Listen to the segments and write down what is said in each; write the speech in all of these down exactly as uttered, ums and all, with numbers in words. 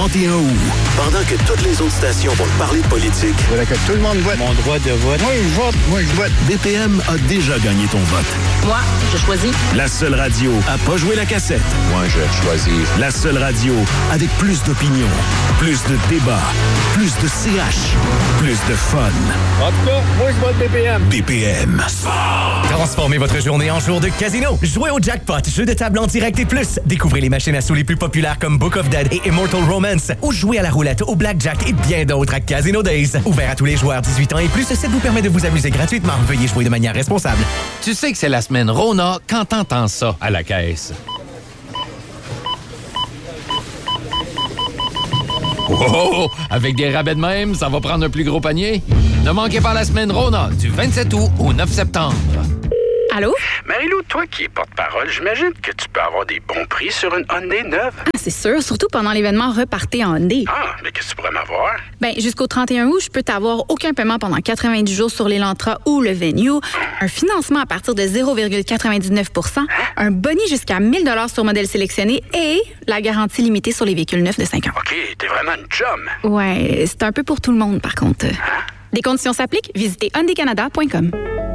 trente et un août, pendant que toutes les autres stations vont parler de politique. Je voudrais que tout le monde vote. Mon droit de vote. Moi, je vote. Moi, je vote. B P M a déjà gagné ton vote. Moi, je choisis. La seule radio à pas jouer la cassette. Moi, je choisis. La seule radio avec plus d'opinion, plus de débats, plus de C H, plus de fun. En tout cas, moi, je vote B P M. B P M. Transformez votre journée en jour de casino. Jouez au jackpot, jeu de table en direct et plus. Découvrez les machines à sous les plus populaires comme Book of Dead et Immortal Romance. Ou jouez à la roulette, au blackjack et bien d'autres à Casino Days. Ouvert à tous les joueurs dix-huit ans et plus, ça vous permet de vous amuser gratuitement. Veuillez jouer de manière responsable. Tu sais que c'est la semaine Rona quand t'entends ça à la caisse. Oh, avec des rabais de même, ça va prendre un plus gros panier. Ne manquez pas la semaine Rona du vingt-sept août au neuf septembre. Allô? Marie-Lou, toi qui es porte-parole, j'imagine que tu peux avoir des bons prix sur une Hyundai neuve. Ah, c'est sûr, surtout pendant l'événement Repartez en Hyundai. Ah, mais qu'est-ce que tu pourrais m'avoir? Ben, jusqu'au trente et un août, je peux t'avoir aucun paiement pendant quatre-vingt-dix jours sur l'Elantra ou le Venue, un financement à partir de zéro virgule quatre-vingt-dix-neuf pour cent, un boni jusqu'à mille dollars sur modèle sélectionné et la garantie limitée sur les véhicules neufs de cinq ans. OK, t'es vraiment une chum. Ouais, c'est un peu pour tout le monde, par contre. Des conditions s'appliquent. Visitez hyundai canada point com.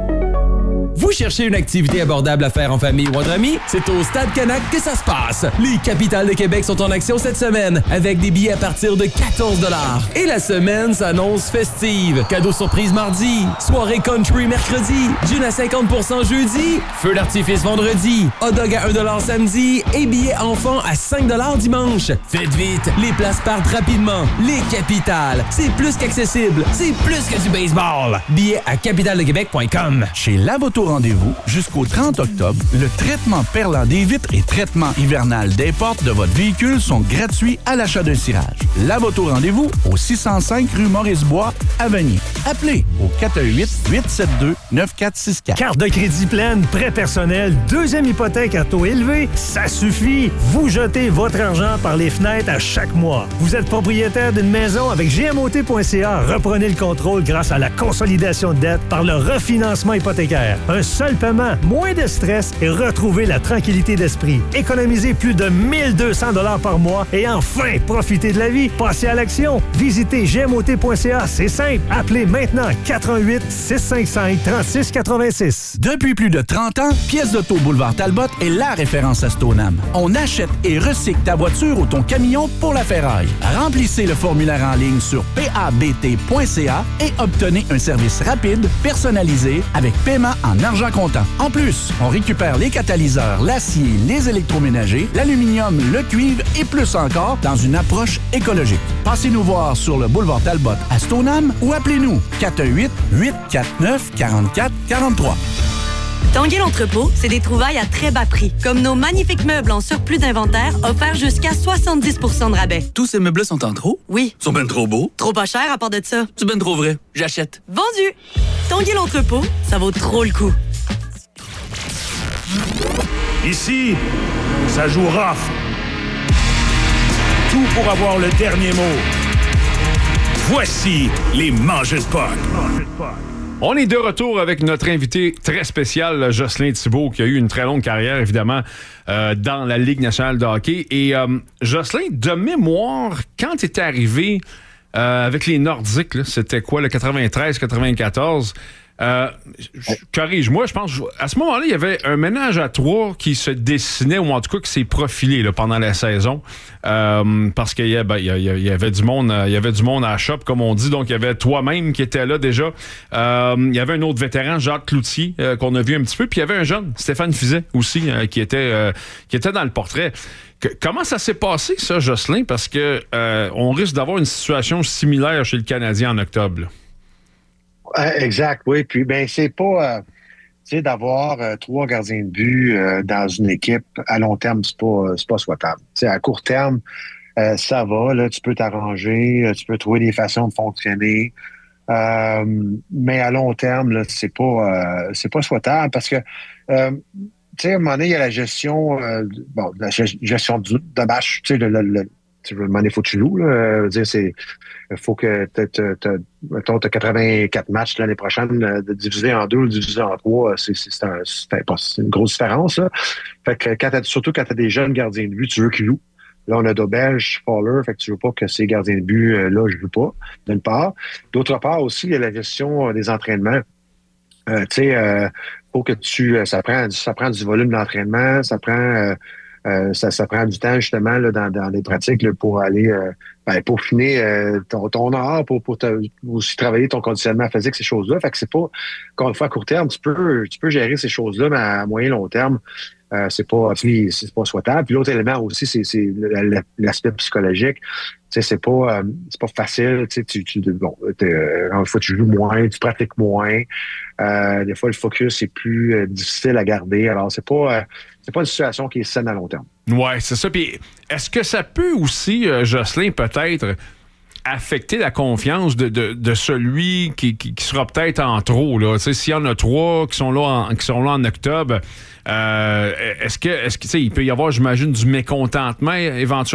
Vous cherchez une activité abordable à faire en famille ou entre amis? C'est au Stade Canac que ça se passe. Les Capitales de Québec sont en action cette semaine avec des billets à partir de quatorze dollars. Et la semaine s'annonce festive. Cadeaux surprise mardi, soirée country mercredi, gin à cinquante pour cent jeudi, feu d'artifice vendredi, hot dog à un dollar samedi et billets enfants à cinq dollars dimanche. Faites vite, les places partent rapidement. Les Capitales, c'est plus qu'accessible, c'est plus que du baseball. Billets à capitale de québec point com. Chez Lavoto Rendez-vous, jusqu'au trente octobre, le traitement perlant des vitres et traitement hivernal des portes de votre véhicule sont gratuits à l'achat d'un cirage. Lavoto Rendez-vous au six cent cinq rue Maurice-Bois, à Vanier. Appelez au quatre un huit, huit sept deux, neuf quatre six quatre. Carte de crédit pleine, prêt personnel, deuxième hypothèque à taux élevé, ça suffit. Vous jetez votre argent par les fenêtres à chaque mois. Vous êtes propriétaire d'une maison avec G M O T point C A. Reprenez le contrôle grâce à la consolidation de dette par le refinancement hypothécaire. Un seul paiement, moins de stress et retrouvez la tranquillité d'esprit. Économisez plus de mille deux cents dollars par mois et enfin, profitez de la vie. Passez à l'action. Visitez G M O T point C A. C'est simple. Appelez maintenant quatre un huit, six cinq cinq, trois six huit six. Depuis plus de trente ans, Pièces d'auto Boulevard Talbot est la référence à Stoneham. On achète et recycle ta voiture ou ton camion pour la ferraille. Remplissez le formulaire en ligne sur P A B T point C A et obtenez un service rapide, personnalisé, avec paiement en argent comptant. En plus, on récupère les catalyseurs, l'acier, les électroménagers, l'aluminium, le cuivre et plus encore dans une approche écologique. Passez-nous voir sur le boulevard Talbot à Stoneham ou appelez-nous quatre un huit, huit quatre neuf, quatre quatre quatre trois. Tanguay l'entrepôt, c'est des trouvailles à très bas prix, comme nos magnifiques meubles en surplus d'inventaire offerts jusqu'à soixante-dix pour cent de rabais. Tous ces meubles sont en trop? Oui. Ils sont ben trop beaux. Trop pas cher à part de ça. C'est ben trop vrai. J'achète. Vendu! Tanguay l'entrepôt, ça vaut trop le coup. Ici, ça joue rough. Tout pour avoir le dernier mot. Voici les mangeurs de potes. On est de retour avec notre invité très spécial, Jocelyn Thibault, qui a eu une très longue carrière, évidemment, euh, dans la Ligue nationale de hockey. Et euh, Jocelyn, de mémoire, quand tu étais arrivé euh, avec les Nordiques, là, c'était quoi, le quatre-vingt-treize quatre-vingt-quatorze? Euh, corrige-moi, je pense à ce moment-là, il y avait un ménage à trois qui se dessinait, ou en tout cas qui s'est profilé là, pendant la saison, euh, parce qu'il y, ben, y, y, y avait du monde, il y avait du monde à la shop, comme on dit, donc il y avait toi-même qui était là déjà. Euh, il y avait un autre vétéran, Jacques Cloutier, euh, qu'on a vu un petit peu, puis il y avait un jeune, Stéphane Fizet aussi, euh, qui était euh, qui était dans le portrait. Que, comment ça s'est passé, ça, Jocelyn? Parce que euh, on risque d'avoir une situation similaire chez le Canadien en octobre. Là. Exact, oui. Puis, ben, c'est pas, euh, tu sais, d'avoir euh, trois gardiens de but euh, dans une équipe à long terme, c'est pas, c'est pas souhaitable. Tu sais, à court terme, euh, ça va, là, tu peux t'arranger, tu peux trouver des façons de fonctionner. Euh, mais à long terme, là, c'est pas, euh, c'est pas souhaitable parce que, euh, tu sais, à un moment donné, il y a la gestion, euh, bon, la gestion du, de match, tu sais, le, le, le tu veux demander, faut que tu joues, là. Dire, c'est, faut que tu as quatre-vingt-quatre matchs l'année prochaine, de diviser en deux ou diviser en trois, c'est, c'est, c'est, un, c'est, un, c'est une grosse différence, là. Fait que quand t'as, surtout quand tu as des jeunes gardiens de but, tu veux qu'ils jouent. Là, on a Dobelge, Fowler, fait que tu veux pas que ces gardiens de but, euh, là, je veux pas, d'une part. D'autre part aussi, il y a la gestion euh, des entraînements. Euh, tu sais, euh, faut que tu, euh, ça prend, ça prend du volume d'entraînement, ça prend, euh, euh, ça, ça prend du temps justement là, dans, dans les pratiques là, pour aller, euh, ben, pour finir euh, ton, ton art, pour, pour te, aussi travailler ton conditionnement physique, ces choses-là. Fait que c'est pas, encore une fois, à court terme, tu peux, tu peux gérer ces choses-là, mais à moyen long terme, euh, c'est pas, c'est pas souhaitable. Puis l'autre élément aussi, c'est, c'est l'aspect psychologique. Tu sais, c'est pas, euh, c'est pas facile. Tu sais, tu, tu, bon, euh, une fois tu joues moins, tu pratiques moins. Euh, des fois, le focus est plus euh, difficile à garder. Alors, c'est pas, euh, c'est pas une situation qui est saine à long terme. Ouais, c'est ça. Puis, est-ce que ça peut aussi, euh, Jocelyn, peut-être affecter la confiance de, de, de celui qui, qui, qui sera peut-être en trop, là? Tu sais, s'il y en a trois qui sont là en, qui sont là en octobre, euh, est-ce que, est-ce que, tu sais, il peut y avoir, j'imagine, du mécontentement éventuellement?